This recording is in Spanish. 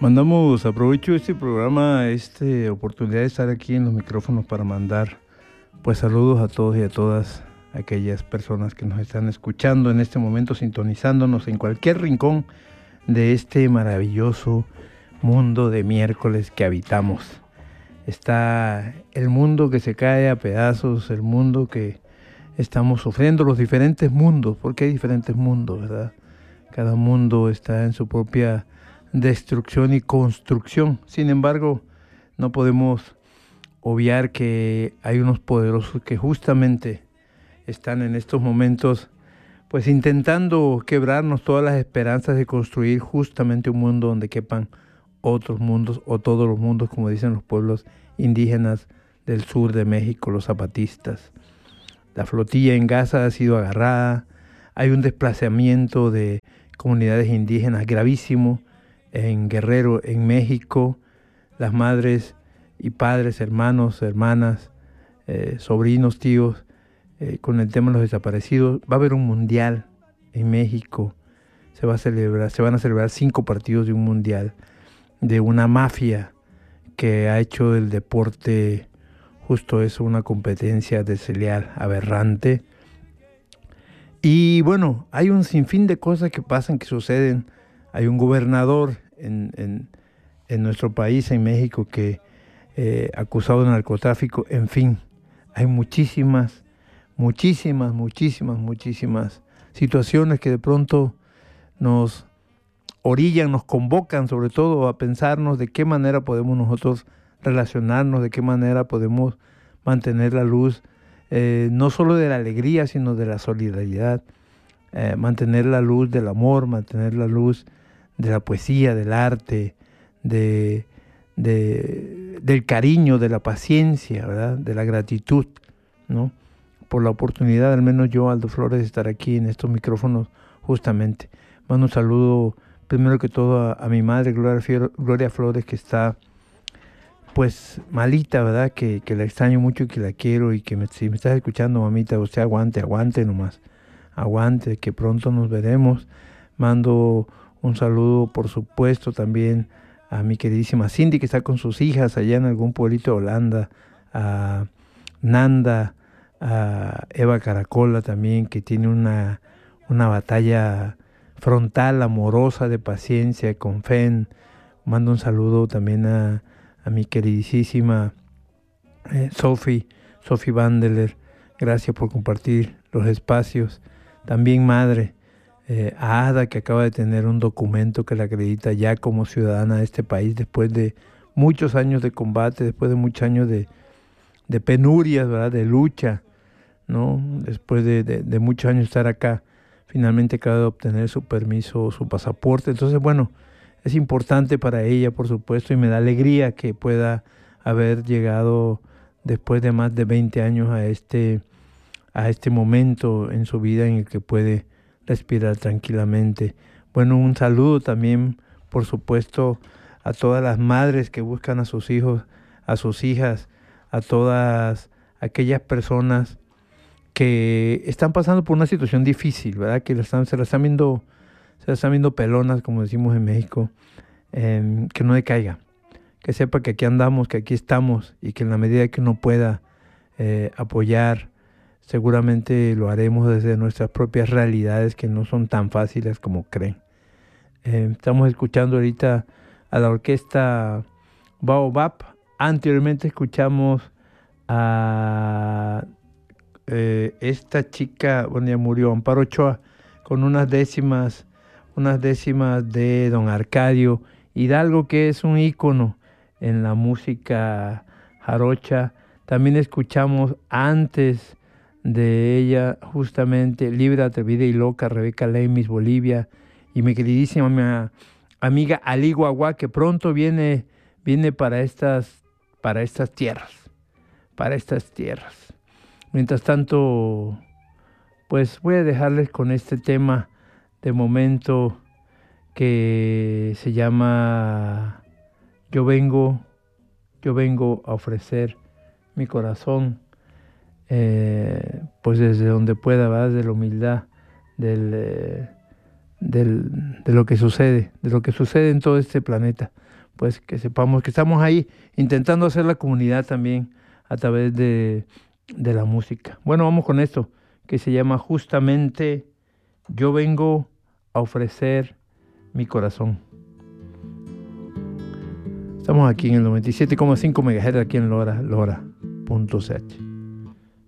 Aprovecho este programa, esta oportunidad de estar aquí en los micrófonos para mandar pues saludos a todos y a todas aquellas personas que nos están escuchando en este momento, sintonizándonos en cualquier rincón de este maravilloso mundo de miércoles que habitamos. Está el mundo que se cae a pedazos, el mundo que estamos sufriendo, los diferentes mundos, porque hay diferentes mundos, ¿verdad? Cada mundo está en su propia destrucción y construcción. Sin embargo, no podemos obviar que hay unos poderosos que justamente están en estos momentos pues intentando quebrarnos todas las esperanzas de construir justamente un mundo donde quepan otros mundos o todos los mundos, como dicen los pueblos indígenas del sur de México, los zapatistas. La flotilla en Gaza ha sido agarrada, hay un desplazamiento de comunidades indígenas gravísimo en Guerrero, en México. Las madres y padres, hermanos, hermanas, sobrinos, tíos, con el tema de los desaparecidos. Va a haber un mundial en México, se van a celebrar 5 partidos de un mundial, de una mafia que ha hecho del deporte justo eso, una competencia desleal, aberrante. Y bueno, hay un sinfín de cosas que pasan, que suceden. Hay un gobernador en nuestro país, en México, que acusado de narcotráfico. En fin, hay muchísimas situaciones que de pronto nos orillan, nos convocan sobre todo a pensarnos de qué manera podemos nosotros relacionarnos, de qué manera podemos mantener la luz, no solo de la alegría, sino de la solidaridad, mantener la luz del amor, mantener la luz de la poesía, del arte, del cariño, de la paciencia, ¿verdad? De la gratitud, ¿no? Por la oportunidad, al menos yo, Aldo Flores, de estar aquí en estos micrófonos justamente. Mando un saludo primero que todo a mi madre, Gloria Flores, que está pues malita, ¿verdad? Que la extraño mucho y que la quiero, y que si me estás escuchando, mamita, usted aguante nomás, aguante, que pronto nos veremos. Mando un saludo, por supuesto, también a mi queridísima Cindy, que está con sus hijas allá en algún pueblito de Holanda, a Nanda, a Eva Caracola también, que tiene una batalla frontal, amorosa, de paciencia, con fe. Mando un saludo también a mi queridísima Sophie Vandeler. Gracias por compartir los espacios. También madre, a Ada, que acaba de tener un documento que la acredita ya como ciudadana de este país después de muchos años de combate, después de muchos años de penurias, ¿verdad? De lucha, ¿no? Después de muchos años de estar acá, finalmente acaba de obtener su permiso, su pasaporte. Entonces, bueno, es importante para ella, por supuesto, y me da alegría que pueda haber llegado después de más de 20 años a este momento en su vida en el que puede respirar tranquilamente. Bueno, un saludo también, por supuesto, a todas las madres que buscan a sus hijos, a sus hijas, a todas aquellas personas que están pasando por una situación difícil, ¿verdad? Que se la están viendo pelonas, como decimos en México. Que no decaiga, que sepa que aquí andamos, que aquí estamos, y que en la medida que uno pueda apoyar, seguramente lo haremos desde nuestras propias realidades, que no son tan fáciles como creen. Estamos escuchando ahorita a la orquesta Baobab. Anteriormente escuchamos a esta chica, bueno, ya murió, Amparo Ochoa, con unas décimas de don Arcadio Hidalgo, que es un ícono en la música jarocha. También escuchamos antes de ella justamente Libre, Atrevida y Loca, Rebeca Lemis, Bolivia, y mi queridísima amiga Ali Guagua, que pronto viene para estas tierras. Mientras tanto, pues voy a dejarles con este tema de momento que se llama Yo vengo a ofrecer mi corazón, pues desde donde pueda, ¿verdad? De la humildad, de lo que sucede en todo este planeta. pues que sepamos que estamos ahí intentando hacer la comunidad también a través de la música. Bueno, vamos con esto, que se llama justamente Yo vengo a ofrecer mi corazón. Estamos aquí en el 97,5 MHz aquí en Lora.ch.